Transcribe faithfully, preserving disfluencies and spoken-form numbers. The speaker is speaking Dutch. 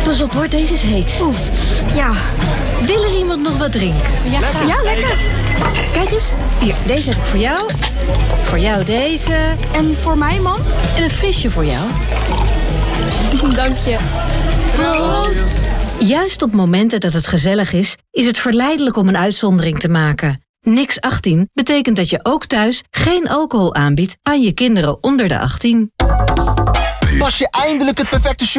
Pas op hoor, deze is heet. Oef, ja. Wil er iemand nog wat drinken? Ja, graag. Ja, lekker. Kijk eens, hier, deze heb ik voor jou. Voor jou deze. En voor mij, mam? En een frisje voor jou. Dank je. Proost. Juist op momenten dat het gezellig is, is het verleidelijk om een uitzondering te maken. Niks achttien betekent dat je ook thuis geen alcohol aanbiedt aan je kinderen onder de achttien. Pas je eindelijk het perfecte shirt